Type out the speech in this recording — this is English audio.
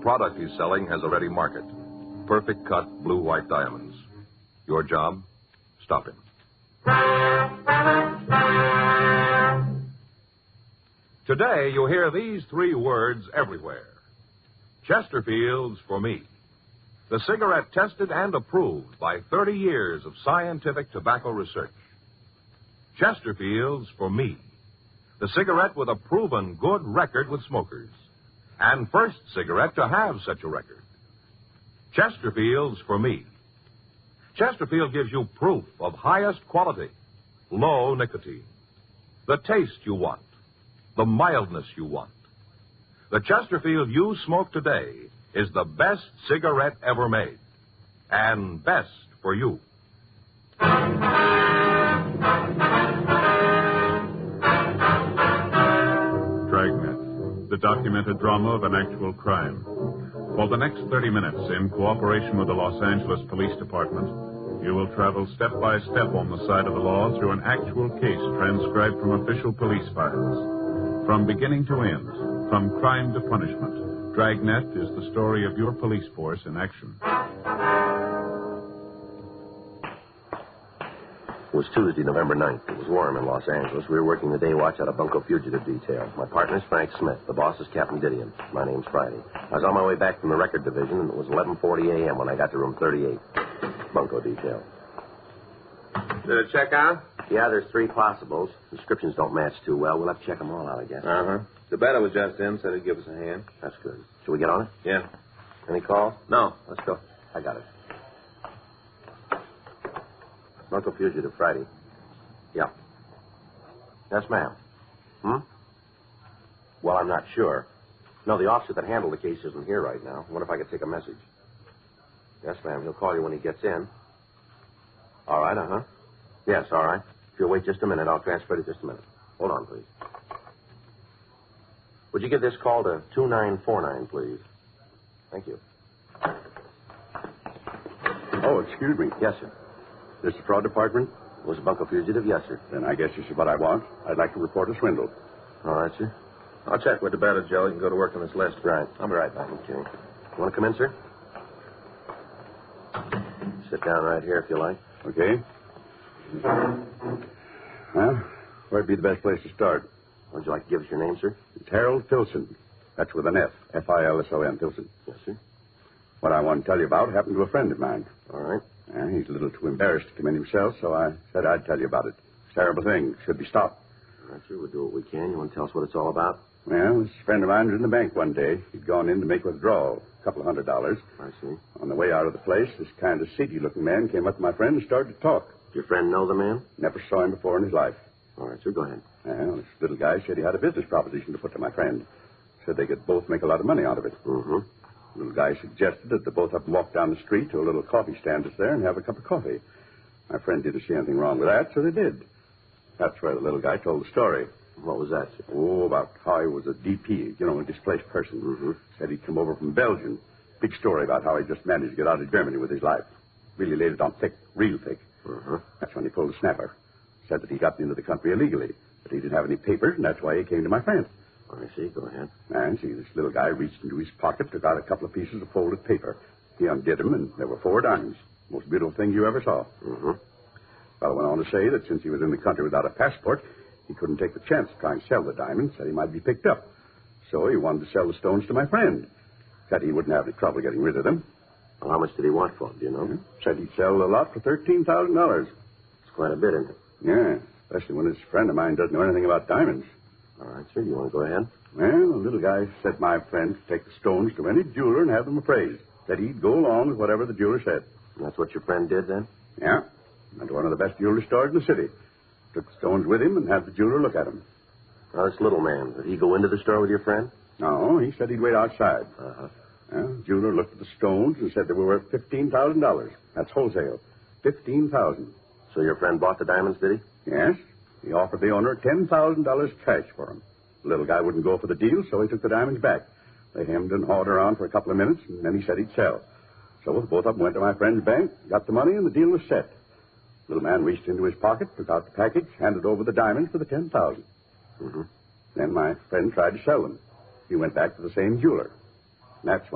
product he's selling has a ready market. Perfect cut, blue-white diamonds. Your job? Stop him. Today, you'll hear these three words everywhere. Chesterfield's for me. The cigarette tested and approved by 30 years of scientific tobacco research. Chesterfield's for me. The cigarette with a proven good record with smokers. And first cigarette to have such a record. Chesterfield's for me. Chesterfield gives you proof of highest quality, low nicotine. The taste you want, the mildness you want. The Chesterfield you smoke today is the best cigarette ever made. And best for you. Dragnet, the documented drama of an actual crime. For the next 30 minutes, in cooperation with the Los Angeles Police Department, you will travel step by step on the side of the law through an actual case transcribed from official police files. From beginning to end, from crime to punishment, Dragnet is the story of your police force in action. It was Tuesday, November 9th. It was warm in Los Angeles. We were working the day watch out of Bunko Fugitive Detail. My partner's Frank Smith. The boss is Captain Didion. My name's Friday. I was on my way back from the record division, and it was 11:40 a.m. when I got to room 38. Bunko Detail. Did it check out? Yeah, there's 3 possibles. Descriptions don't match too well. We'll have to check them all out, I guess. Uh-huh. The better was just in, said he'd give us a hand. That's good. Shall we get on it? Yeah. Any calls? No, let's go. I got it. Bunko Fugitive, Friday. Yeah. Yes, ma'am. Well, I'm not sure. No, the officer that handled the case isn't here right now. I wonder if I could take a message. Yes, ma'am. He'll call you when he gets in. All right, uh-huh. Yes, all right. If you'll wait just a minute, I'll transfer it just a minute. Hold on, please. Would you give this call to 2949, please? Thank you. Oh, excuse me. Yes, sir. This is the fraud department? Was a Bunko Fugitive? Yes, sir. Then I guess this is what I want. I'd like to report a swindle. All right, sir. I'll check with the better, Joe. You can go to work on this list. Right. I'll be right back. Okay. You want to come in, sir? Sit down right here if you like. Okay. Well, where'd be the best place to start? Would you like to give us your name, sir? It's Harold Filson. That's with an F. F-I-L-S-O-N, Filson. Yes, sir. What I want to tell you about happened to a friend of mine. All right. He's a little too embarrassed to come in himself, so I said I'd tell you about it. It's a terrible thing. Should be stopped. All right, sir. We'll do what we can. You want to tell us what it's all about? Well, this friend of mine was in the bank one day. He'd gone in to make withdrawal, a couple of $100. I see. On the way out of the place, this kind of seedy-looking man came up to my friend and started to talk. Did your friend know the man? Never saw him before in his life. All right, sir. Go ahead. Well, this little guy said he had a business proposition to put to my friend. Said they could both make a lot of money out of it. Mm-hmm. The little guy suggested that the both of them walk down the street to a little coffee stand that's there and have a cup of coffee. My friend didn't see anything wrong with that, so they did. That's where the little guy told the story. What was that, sir? Oh, about how he was a DP, a displaced person. Mm-hmm. Said he'd come over from Belgium. Big story about how he just managed to get out of Germany with his life. Really laid it on thick, real thick. Mm-hmm. That's when he pulled the snapper. Said that he got into the country illegally, but he didn't have any papers, and that's why he came to my friend. I see. Go ahead. And see, this little guy reached into his pocket, took out a couple of pieces of folded paper. He undid them, and there were 4 diamonds. Most beautiful thing you ever saw. Mm-hmm. Fellow went on to say that since he was in the country without a passport, he couldn't take the chance to try and sell the diamonds, said he might be picked up. So he wanted to sell the stones to my friend. Said he wouldn't have any trouble getting rid of them. Well, how much did he want for them, do you know? Said he'd sell a lot for $13,000. It's quite a bit, isn't it? Yeah, especially when this friend of mine doesn't know anything about diamonds. All right, sir. You want to go ahead? Well, the little guy said my friend to take the stones to any jeweler and have them appraised. Said he'd go along with whatever the jeweler said. And that's what your friend did, then? Yeah. Went to one of the best jewelry stores in the city. Took the stones with him and had the jeweler look at them. Now, this little man, did he go into the store with your friend? No, he said he'd wait outside. Uh-huh. Well, the jeweler looked at the stones and said they were worth $15,000. That's wholesale. $15,000. So your friend bought the diamonds, did he? Yes. He offered the owner $10,000 cash for them. The little guy wouldn't go for the deal, so he took the diamonds back. They hemmed and hawed around for a couple of minutes, and then he said he'd sell. So both of them went to my friend's bank, got the money, and the deal was set. The little man reached into his pocket, took out the package, handed over the diamonds for the $10,000. Mm-hmm. Then my friend tried to sell them. He went back to the same jeweler. And that's when